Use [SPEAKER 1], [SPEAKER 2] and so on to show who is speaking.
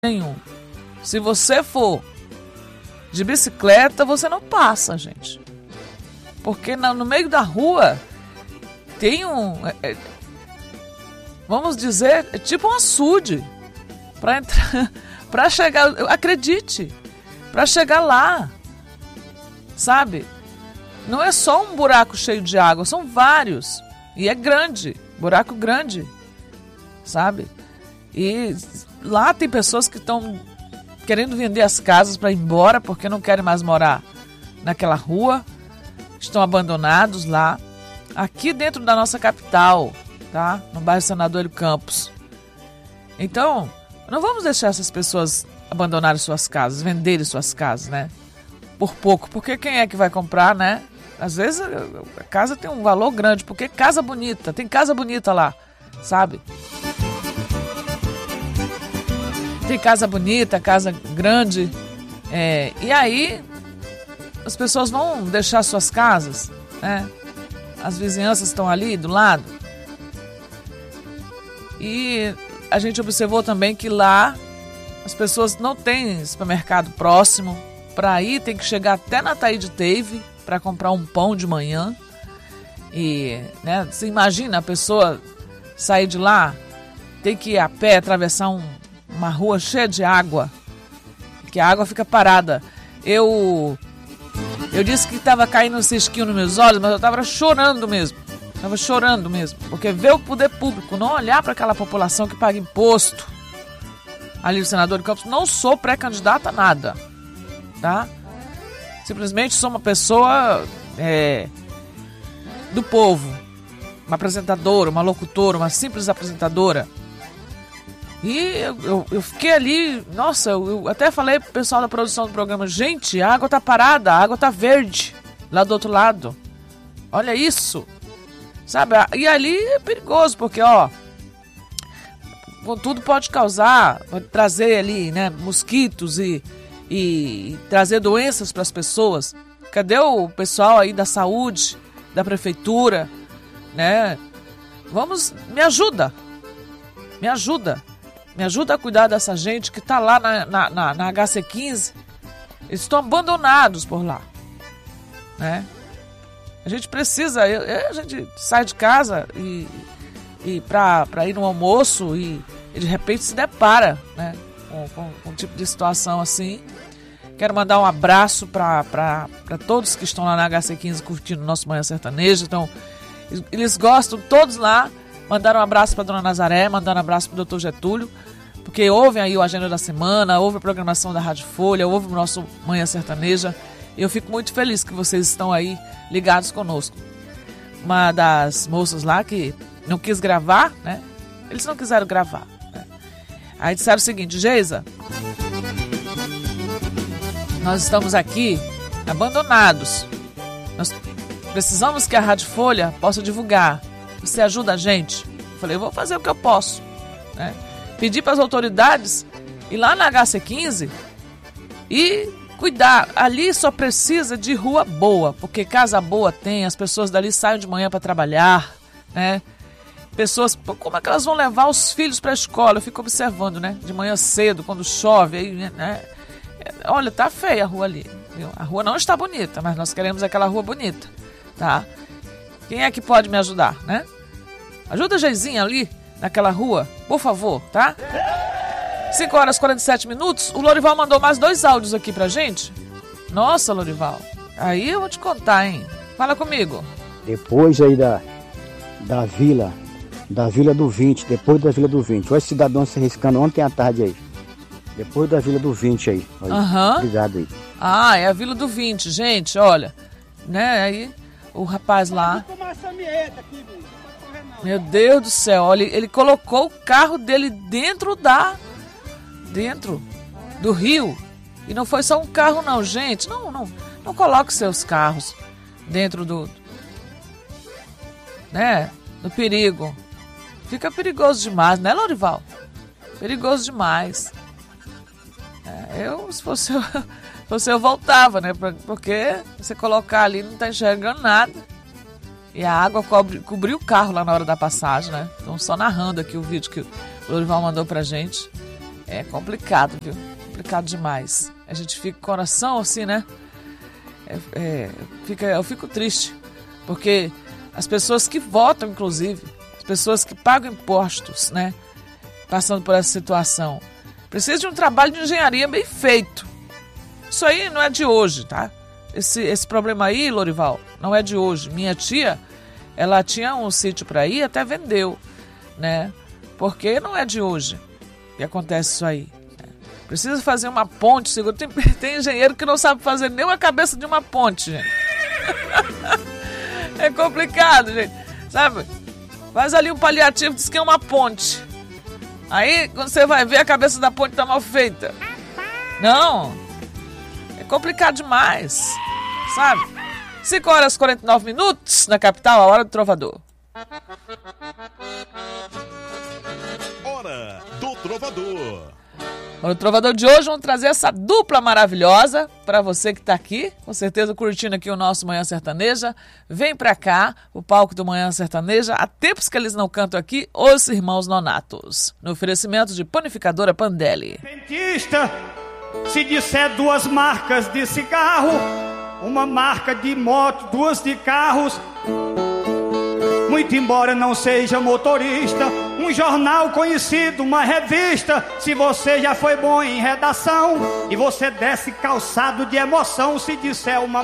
[SPEAKER 1] nenhum. Se você for de bicicleta, você não passa, gente. Porque no meio da rua tem vamos dizer, é tipo um açude. Para entrar, para chegar, acredite, para chegar lá, sabe? Não é só um buraco cheio de água, são vários. E é grande, buraco grande, sabe? E lá tem pessoas que estão querendo vender as casas para ir embora porque não querem mais morar naquela rua. Estão abandonados lá. Aqui dentro da nossa capital, tá? No bairro Senador Hélio Campos. Então, não vamos deixar essas pessoas abandonarem suas casas, venderem suas casas, né? Por pouco, porque quem é que vai comprar, né? Às vezes a casa tem um valor grande, porque casa bonita, tem casa bonita lá, sabe? Tem casa bonita, casa grande, e aí as pessoas vão deixar suas casas, né? As vizinhanças estão ali do lado. E a gente observou também que lá as pessoas não têm supermercado próximo. Para ir tem que chegar até na Taíde Teve para comprar um pão de manhã. E, né, você imagina a pessoa sair de lá, tem que ir a pé, atravessar uma rua cheia de água, que a água fica parada. Eu disse que estava caindo um cisquinho nos meus olhos, mas eu estava chorando mesmo. Porque ver o poder público não olhar para aquela população que paga imposto. Ali o senador de Campos, não sou pré-candidata a nada, tá? Simplesmente sou uma pessoa do povo, uma apresentadora, uma locutora, uma simples apresentadora. E eu fiquei ali, nossa, eu até falei pro pessoal da produção do programa, gente, a água tá parada, a água tá verde, lá do outro lado. Olha isso, sabe? E ali é perigoso, porque, tudo pode trazer ali, né, mosquitos e trazer doenças para as pessoas. Cadê o pessoal aí da saúde, da prefeitura, né? Me ajuda a cuidar dessa gente que está lá na HC15. Eles estão abandonados por lá, né? A gente precisa, a gente sai de casa e para ir no almoço e de repente se depara, né, com um tipo de situação assim. Quero mandar um abraço para todos que estão lá na HC15 curtindo o nosso Manhã Sertaneja. Então, eles gostam, todos lá. Mandaram um abraço para Dona Nazaré, mandaram um abraço para o Dr. Getúlio, porque ouvem aí o Agenda da Semana, ouvem a programação da Rádio Folha, ouvem o nosso Manhã Sertaneja. E eu fico muito feliz que vocês estão aí ligados conosco. Uma das moças lá que não quis gravar, né? Eles não quiseram gravar, né? Aí disseram o seguinte: Geisa, nós estamos aqui abandonados. Nós precisamos que a Rádio Folha possa divulgar. Você ajuda a gente? Eu falei, eu vou fazer o que eu posso, né? Pedi para as autoridades ir lá na HC15 e cuidar. Ali só precisa de rua boa, porque casa boa tem, as pessoas dali saem de manhã para trabalhar, né? Pessoas, como é que elas vão levar os filhos para a escola? Eu fico observando, né? De manhã cedo, quando chove, aí, né? Olha, tá feia a rua ali, viu? A rua não está bonita, mas nós queremos aquela rua bonita, tá? Quem é que pode me ajudar, né? Ajuda a Geizinha ali, naquela rua, por favor, tá? 5h47. O Lorival mandou mais 2 áudios aqui pra gente. Nossa, Lorival, aí eu vou te contar, hein? Fala comigo.
[SPEAKER 2] Depois aí da Vila do 20, depois da Vila do 20. Olha esse cidadão se arriscando ontem à tarde aí. Depois da Vila do 20 aí.
[SPEAKER 1] Aham.
[SPEAKER 2] Obrigado aí.
[SPEAKER 1] Ah, é a Vila do 20, gente, olha. Né, aí o rapaz lá. Meu Deus do céu, olha, ele colocou o carro dele dentro do rio. E não foi só um carro não, gente. Não coloque seus carros dentro do perigo. Fica perigoso demais, né, Lorival? Perigoso demais. Se fosse eu voltava, né? Porque você colocar ali não tá enxergando nada. E a água cobriu o carro lá na hora da passagem, né? Então, só narrando aqui o vídeo que o Lorival mandou pra gente. É complicado, viu? Complicado demais. A gente fica com o coração assim, né? Eu fico triste, porque as pessoas que votam, inclusive, as pessoas que pagam impostos, né? Passando por essa situação, precisa de um trabalho de engenharia bem feito. Isso aí não é de hoje, tá? Esse problema aí, Lorival, não é de hoje. Minha tia, ela tinha um sítio para ir, até vendeu, né? Porque não é de hoje que acontece isso aí. Precisa fazer uma ponte, seguro. Tem engenheiro que não sabe fazer nem a cabeça de uma ponte, gente. É complicado, gente. Sabe? Faz ali um paliativo, diz que é uma ponte. Aí, quando você vai ver, a cabeça da ponte tá mal feita. Não. É complicado demais. Sabe? 5h49 na capital, a hora do trovador.
[SPEAKER 3] Hora do trovador.
[SPEAKER 1] No Trovador de hoje, vamos trazer essa dupla maravilhosa para você que está aqui, com certeza curtindo aqui o nosso Manhã Sertaneja. Vem para cá, o palco do Manhã Sertaneja. Há tempos que eles não cantam aqui, os Irmãos Nonatos. No oferecimento de Panificadora Pandelli.
[SPEAKER 4] Dentista, se disser 2 marcas de cigarro, uma marca de moto, 2 de carros, muito embora não seja motorista, um jornal conhecido, uma revista, se você já foi bom em redação e você desce calçado de emoção, se disser uma